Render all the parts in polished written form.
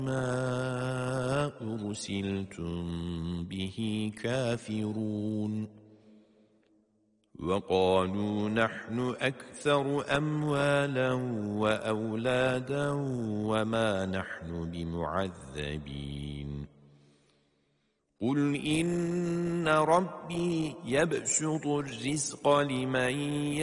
ما أرسلتم به كافرون وقالوا نحن أكثر أموالا وأولادا وما نحن بمعذبين قل إن ربي يبسط الرزق لمن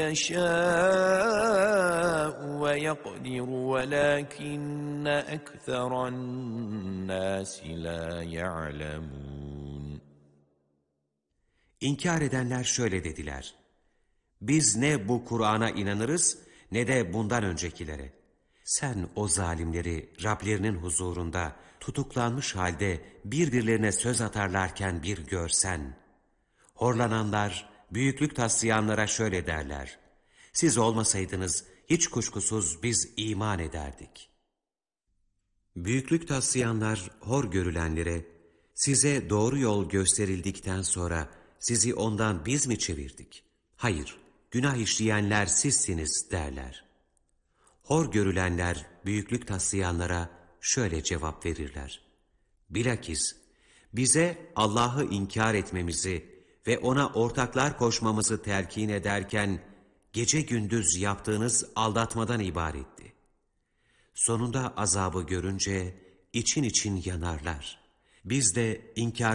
يشاء ويقدر ولكن أكثر الناس لا يعلمون. İnkar edenler şöyle dediler: Biz ne bu Kur'an'a inanırız ne de bundan öncekilere. Sen o zalimleri Rablerinin huzurunda tutuklanmış halde birbirlerine söz atarlarken bir görsen. Horlananlar, büyüklük taslayanlara şöyle derler: Siz olmasaydınız hiç kuşkusuz biz iman ederdik. Büyüklük taslayanlar hor görülenlere, size doğru yol gösterildikten sonra sizi ondan biz mi çevirdik? Hayır, günah işleyenler sizsiniz derler. Hor görülenler büyüklük taslayanlara şöyle cevap verirler: Bilakis bize Allah'ı inkar etmemizi ve ona ortaklar koşmamızı telkin ederken gece gündüz yaptığınız aldatmadan ibaretti. Sonunda azabı görünce için için yanarlar. Biz de inkar